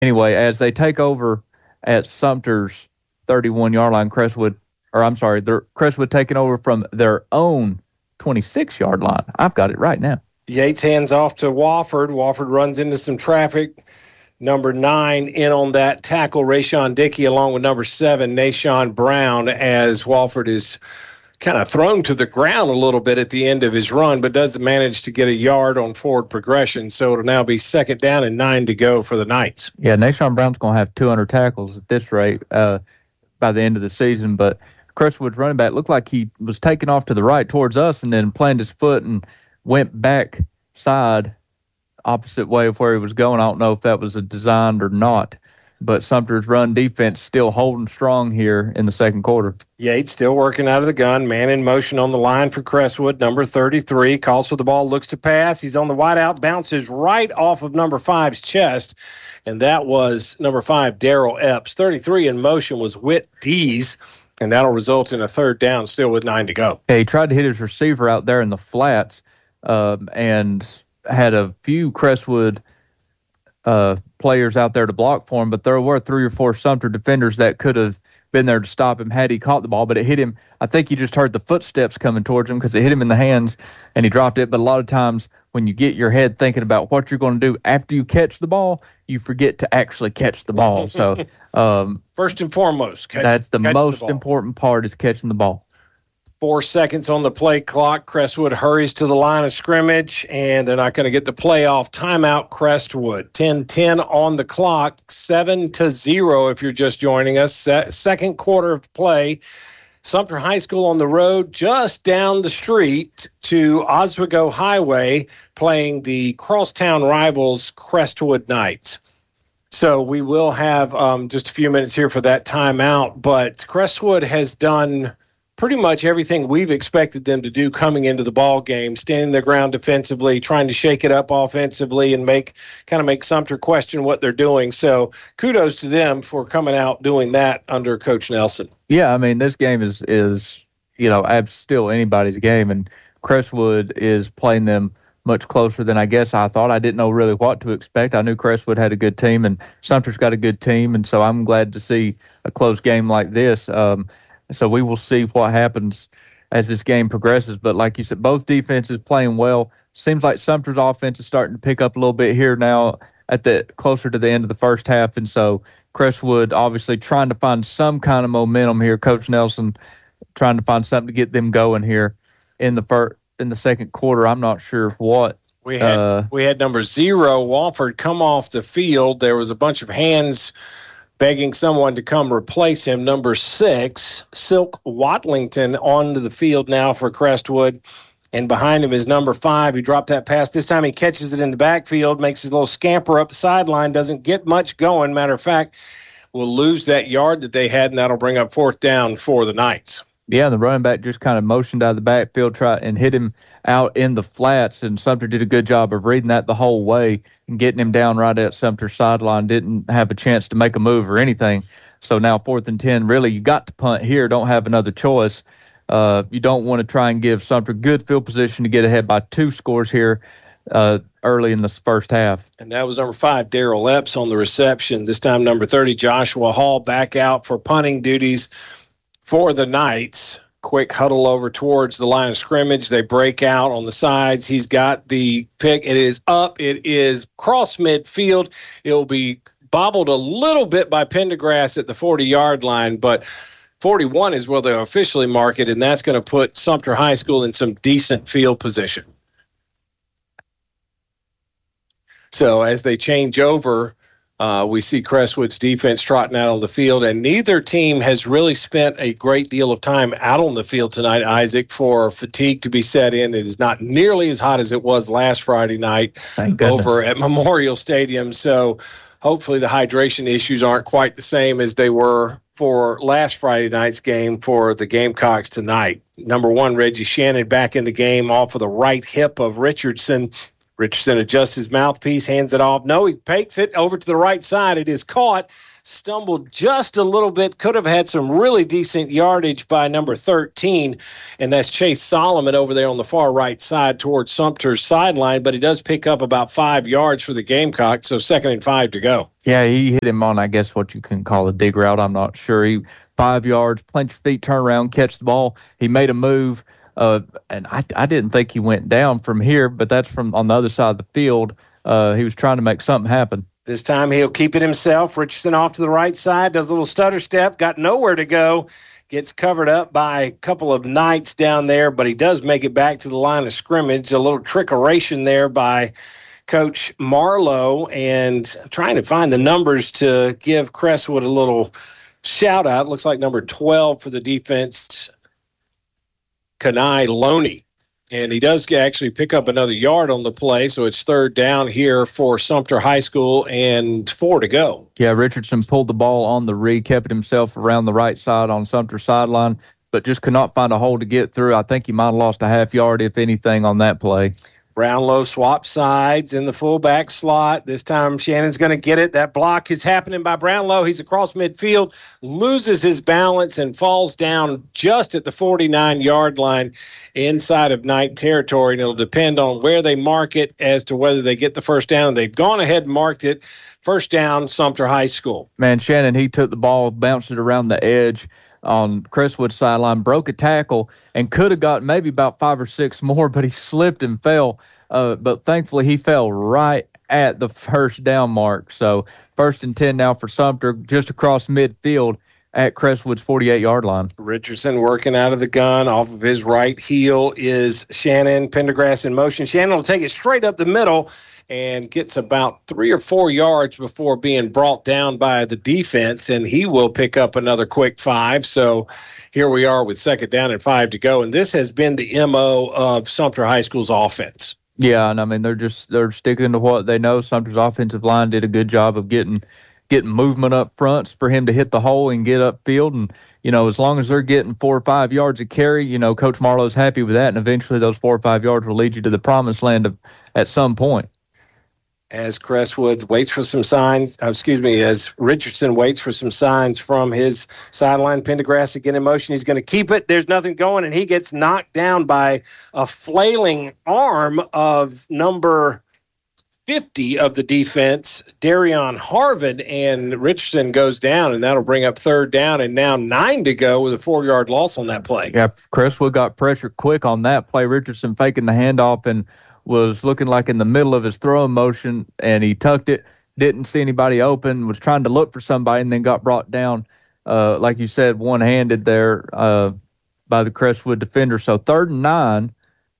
Anyway, as they take over at Sumter's 31-yard line, Crestwood taking over from their own 26-yard line. I've got it right now. Yates hands off to Wofford. Wofford runs into some traffic. Number 9 in on that tackle, Rayshon Dickey, along with number 7, Nashawn Brown, as Wofford is kind of thrown to the ground a little bit at the end of his run, but does manage to get a yard on forward progression. So it'll now be 2nd down and 9 to go for the Knights. Yeah, Nashawn Brown's going to have 200 tackles at this rate by the end of the season, but Crestwood's running back looked like he was taking off to the right towards us and then planted his foot and went back side opposite way of where he was going. I don't know if that was a designed or not, but Sumter's run defense still holding strong here in the second quarter. Yates still working out of the gun. Man in motion on the line for Crestwood. Number 33 calls for the ball, looks to pass. He's on the wide out, bounces right off of number 5's chest, and that was number 5, Darrell Epps. 33 in motion was Whit Dees, and that'll result in a 3rd down still with 9 to go. Yeah, he tried to hit his receiver out there in the flats and had a few Crestwood players out there to block for him, but there were 3 or 4 Sumter defenders that could have been there to stop him had he caught the ball, but it hit him. I think you just heard the footsteps coming towards him because it hit him in the hands and he dropped it. But a lot of times when you get your head thinking about what you're going to do after you catch the ball, you forget to actually catch the ball. So first and foremost, that's the most important part, is catching the ball. 4 seconds on the play clock. Crestwood hurries to the line of scrimmage, and they're not going to get the playoff timeout. Crestwood 10-10 on the clock, 7-0 if you're just joining us. Second quarter of play. Sumter High School on the road just down the street to Oswego Highway, playing the crosstown rivals Crestwood Knights. So we will have just a few minutes here for that timeout, but Crestwood has done pretty much everything we've expected them to do coming into the ball game, standing their ground defensively, trying to shake it up offensively and make Sumter question what they're doing. So kudos to them for coming out doing that under Coach Nelson. Yeah, I mean, this game is still anybody's game, and Crestwood is playing them much closer than I guess I thought. I didn't know really what to expect. I knew Crestwood had a good team, and Sumter's got a good team, and so I'm glad to see a close game like this. So we will see what happens as this game progresses. But like you said, both defenses playing well. Seems like Sumter's offense is starting to pick up a little bit here now closer to the end of the first half. And so Crestwood obviously trying to find some kind of momentum here. Coach Nelson trying to find something to get them going here in the second quarter. I'm not sure what. We had number 0, Wofford, come off the field. There was a bunch of hands begging someone to come replace him. Number 6, Silk Watlington, onto the field now for Crestwood. And behind him is number 5. He dropped that pass. This time he catches it in the backfield, makes his little scamper up the sideline, doesn't get much going. Matter of fact, will lose that yard that they had, and that'll bring up 4th down for the Knights. Yeah, the running back just kind of motioned out of the backfield, and hit him out in the flats, and Sumter did a good job of reading that the whole way and getting him down right at Sumter's sideline. Didn't have a chance to make a move or anything. So now 4th and 10, really you got to punt here, don't have another choice. You don't want to try and give Sumter good field position to get ahead by 2 scores here early in the first half. And that was number 5, Darrell Epps, on the reception. This time number 30, Joshua Hall, back out for punting duties for the Knights. Quick huddle over towards the line of scrimmage. They break out on the sides. He's got the pick. It is up. It is cross midfield. It will be bobbled a little bit by Pendergrass at the 40-yard line, but 41 is where they'll officially mark it, and that's going to put Sumter High School in some decent field position. So as they change over, we see Crestwood's defense trotting out on the field, and neither team has really spent a great deal of time out on the field tonight, Isaac, for fatigue to be set in. It is not nearly as hot as it was last Friday night over at Memorial Stadium. So hopefully the hydration issues aren't quite the same as they were for last Friday night's game for the Gamecocks tonight. Number 1, Reggie Shannon back in the game off of the right hip of Richardson. Richardson adjusts his mouthpiece, hands it off. No, he takes it over to the right side. It is caught. Stumbled just a little bit. Could have had some really decent yardage by number 13, and that's Chase Solomon over there on the far right side towards Sumter's sideline, but he does pick up about 5 yards for the Gamecocks, so 2nd and 5 to go. Yeah, he hit him on, I guess, what you can call a dig route. I'm not sure. He 5 yards, plant your feet, turn around, catch the ball. He made a move, and I didn't think he went down from here, but that's from on the other side of the field. He was trying to make something happen. This time he'll keep it himself. Richardson off to the right side, does a little stutter step, got nowhere to go, gets covered up by a couple of Knights down there, but he does make it back to the line of scrimmage. A little trickeration there by Coach Marlowe, and trying to find the numbers to give Crestwood a little shout out. Looks like number 12 for the defense, Kenai Loney. And he does actually pick up another yard on the play, so it's 3rd down here for Sumter High School and 4 to go. Yeah, Richardson pulled the ball on the read, kept it himself around the right side on Sumter's sideline, but just could not find a hole to get through. I think he might have lost a half yard, if anything, on that play. Brownlow swap sides in the fullback slot. This time Shannon's going to get it. That block is happening by Brownlow. He's across midfield, loses his balance, and falls down just at the 49-yard line inside of Knight territory. And it'll depend on where they mark it as to whether they get the first down. They've gone ahead and marked it. First down, Sumter High School. Man, Shannon, he took the ball, bounced it around the edge on Crestwood's sideline, broke a tackle, and could have got maybe about 5 or 6 more, but he slipped and fell. But thankfully, he fell right at the first down mark. So 1st and 10 now for Sumter, just across midfield at Crestwood's 48-yard line. Richardson working out of the gun. Off of his right heel is Shannon. Pendergrass in motion. Shannon will take it straight up the middle and gets about 3 or 4 yards before being brought down by the defense, and he will pick up another quick 5. So here we are with 2nd down and 5 to go, and this has been the MO of Sumter High School's offense. Yeah, and I mean they're sticking to what they know. Sumter's offensive line did a good job of getting movement up front for him to hit the hole and get upfield, and as long as they're getting 4 or 5 yards a carry, Coach Marlowe's happy with that, and eventually those 4 or 5 yards will lead you to the promised land at some point. As Crestwood waits for some signs, as Richardson waits for some signs from his sideline, Pendergrass again in motion. He's going to keep it. There's nothing going, and he gets knocked down by a flailing arm of number 50 of the defense, Darion Harvin, and Richardson goes down, and that'll bring up 3rd down, and now 9 to go with a 4-yard loss on that play. Yeah, Crestwood got pressure quick on that play. Richardson faking the handoff and was looking like in the middle of his throwing motion, and he tucked it, didn't see anybody open, was trying to look for somebody, and then got brought down, like you said, one-handed there by the Crestwood defender. So 3rd and 9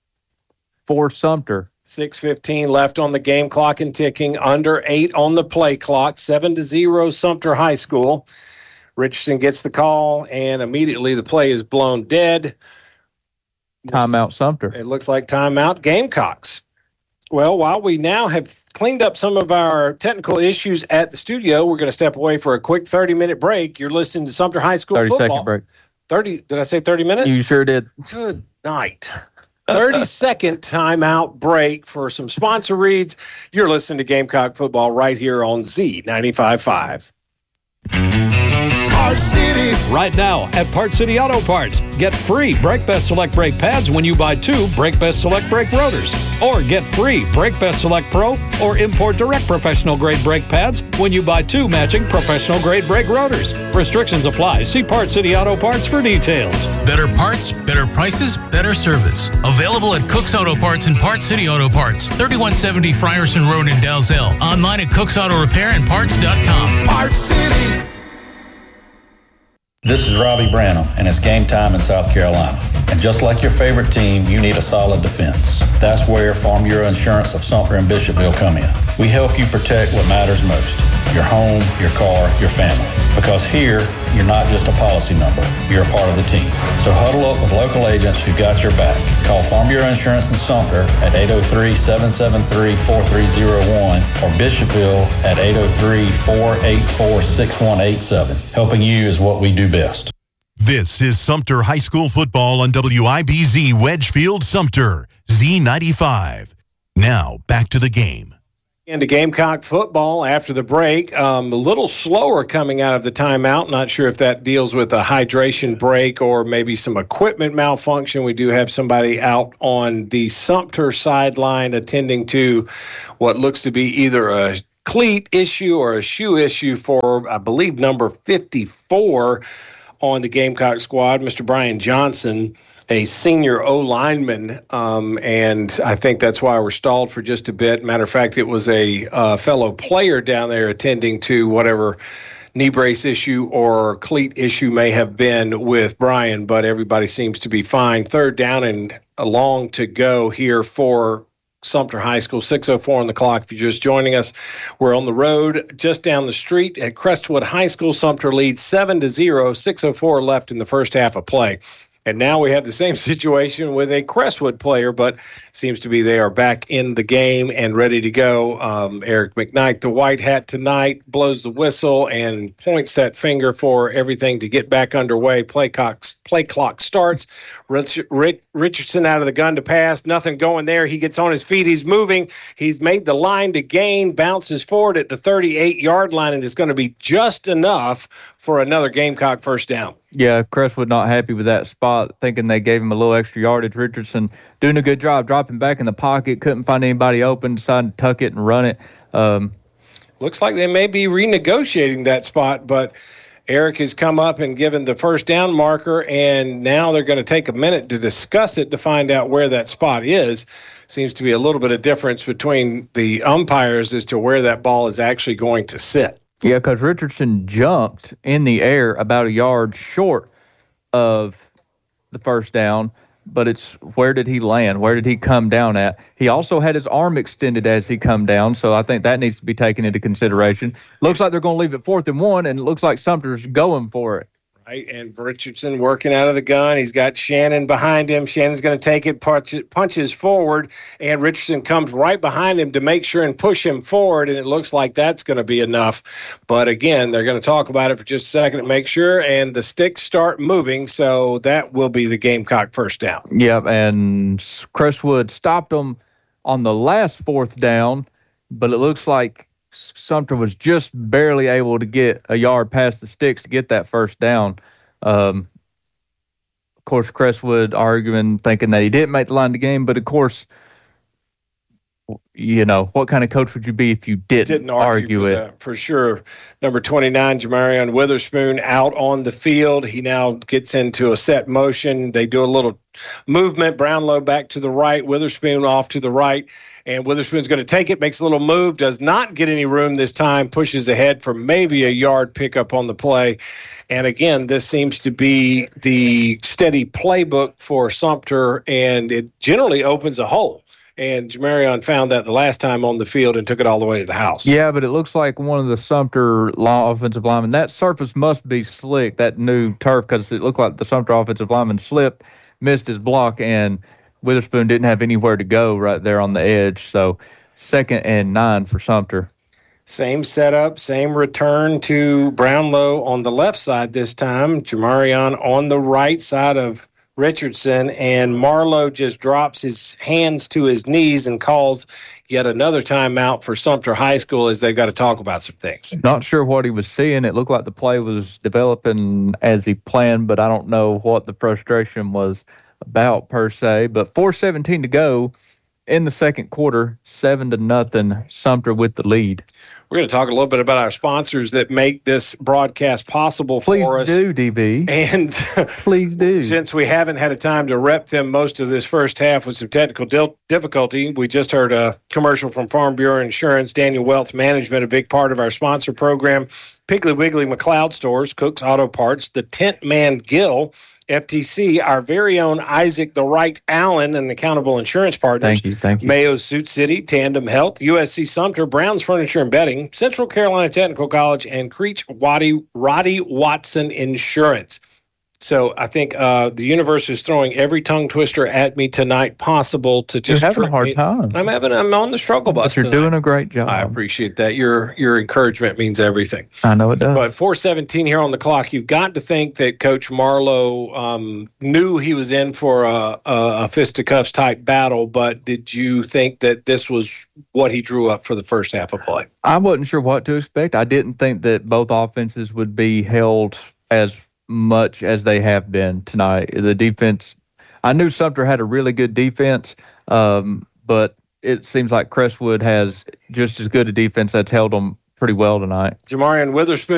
for Sumter. 6:15 left on the game clock and ticking, under 8 on the play clock, 7-0 Sumter High School. Richardson gets the call, and immediately the play is blown dead. Timeout Sumter. It looks like timeout Gamecocks. Well, while we now have cleaned up some of our technical issues at the studio, we're going to step away for a quick 30-minute break. You're listening to Sumter High School 30-second football. break. 30? Did I say 30 minutes? You sure did. Good night. 30-second timeout break for some sponsor reads. You're listening to Gamecock football right here on Z95.5. Parts City. Right now at Parts City Auto Parts, get free Brake Best Select brake pads when you buy 2 Brake Best Select brake rotors. Or get free Brake Best Select Pro or Import Direct professional grade brake pads when you buy 2 matching professional grade brake rotors. Restrictions apply. See Parts City Auto Parts for details. Better parts, better prices, better service. Available at Cook's Auto Parts and Parts City Auto Parts, 3170 Frierson Road in Dalzell. Online at cooksautorepairandparts.com. Parts City. This is Robbie Branham, and it's game time in South Carolina. And just like your favorite team, you need a solid defense. That's where Farm Bureau Insurance of Sumter and Bishopville come in. We help you protect what matters most, your home, your car, your family. Because here, you're not just a policy number, you're a part of the team. So huddle up with local agents who got your back. Call Farm Bureau Insurance in Sumter at 803-773-4301 or Bishopville at 803-484-6187. Helping you is what we do best. This is Sumter High School football on WIBZ Wedgefield Sumter, Z95. Now, back to the game. Into Gamecock football after the break. A little slower coming out of the timeout. Not sure if that deals with a hydration break or maybe some equipment malfunction. We do have somebody out on the Sumter sideline attending to what looks to be either a cleat issue or a shoe issue for, I believe, number 54 on the Gamecock squad, Mr. Brian Johnson, a senior O-lineman, and I think that's why we're stalled for just a bit. Matter of fact, it was a fellow player down there attending to whatever knee brace issue or cleat issue may have been with Brian, but everybody seems to be fine. Third down and a long to go here for Sumter High School, 6:04 on the clock. If you're just joining us, we're on the road just down the street at Crestwood High School. Sumter leads 7-0, 6:04 left in the first half of play. And now we have the same situation with a Crestwood player, but seems to be they are back in the game and ready to go. Eric McKnight, the white hat tonight, blows the whistle and points that finger for everything to get back underway. Play clock starts. Richardson out of the gun to pass. Nothing going there. He gets on his feet. He's moving. He's made the line to gain, bounces forward at the 38-yard line, and is going to be just enough for another Gamecock first down. Yeah, Crestwood not happy with that spot, thinking they gave him a little extra yardage. Richardson doing a good job, dropping back in the pocket, couldn't find anybody open, decided to tuck it and run it. Looks like they may be renegotiating that spot, but Eric has come up and given the first down marker, and now they're going to take a minute to discuss it to find out where that spot is. Seems to be a little bit of difference between the umpires as to where that ball is actually going to sit. Yeah, because Richardson jumped in the air about a yard short of the first down, but it's where did he land? Where did he come down at? He also had his arm extended as he come down, so I think that needs to be taken into consideration. Looks like they're going to leave it 4th and 1, and it looks like Sumter's going for it. Right, and Richardson working out of the gun. He's got Shannon behind him. Shannon's going to take it, punches forward, and Richardson comes right behind him to make sure and push him forward, and it looks like that's going to be enough. But again, they're going to talk about it for just a second to make sure, and the sticks start moving, so that will be the Gamecock first down. Yep, and Crestwood stopped them on the last 4th down, but it looks like Sumter was just barely able to get a yard past the sticks to get that first down. Of course, Crestwood arguing, thinking that he didn't make the line of the game, but of course, you know, what kind of coach would you be if you didn't argue it? That, for sure. Number 29, Jamarion Witherspoon out on the field. He now gets into a set motion. They do a little movement. Brownlow back to the right, Witherspoon off to the right, and Witherspoon's going to take it, makes a little move, does not get any room this time, pushes ahead for maybe a yard pickup on the play. And again, this seems to be the steady playbook for Sumter, and it generally opens a hole. And Jamarion found that the last time on the field and took it all the way to the house. Yeah, but it looks like one of the Sumter offensive linemen, that surface must be slick, that new turf, because it looked like the Sumter offensive lineman slipped, missed his block, and Witherspoon didn't have anywhere to go right there on the edge. So 2nd and 9 for Sumter. Same setup, same return to Brownlow on the left side this time. Jamarion on the right side of Richardson, and Marlowe just drops his hands to his knees and calls yet another timeout for Sumter High School as they've got to talk about some things. Not sure what he was seeing. It looked like the play was developing as he planned, but I don't know what the frustration was about per se. But 4:17 to go in the second quarter, 7-0, Sumter with the lead. We're going to talk a little bit about our sponsors that make this broadcast possible for us. Please do, DB. And please do. Since we haven't had a time to rep them most of this first half with some technical difficulty, we just heard a commercial from Farm Bureau Insurance, Daniel Wealth Management, a big part of our sponsor program, Piggly Wiggly McLeod Stores, Cook's Auto Parts, the Tent Man Gill, FTC, our very own Isaac the Right Allen and Accountable Insurance Partners. Thank you. Mayo Suit City, Tandem Health, USC Sumter, Brown's Furniture and Bedding, Central Carolina Technical College, and Creech Roddy Watson Insurance. So I think the universe is throwing every tongue twister at me tonight possible to just You're having a trick hard me. time. I'm on the struggle bus. But you're tonight. doing a great job. I appreciate that. Your encouragement means everything. I know it does. But 4:17 here on the clock. You've got to think that Coach Marlowe knew he was in for a fisticuffs type battle. But did you think that this was what he drew up for the first half of play? I wasn't sure what to expect. I didn't think that both offenses would be held as much as they have been tonight. The defense, I knew Sumter had a really good defense, but it seems like Crestwood has just as good a defense that's held them pretty well tonight. Jamarian Witherspoon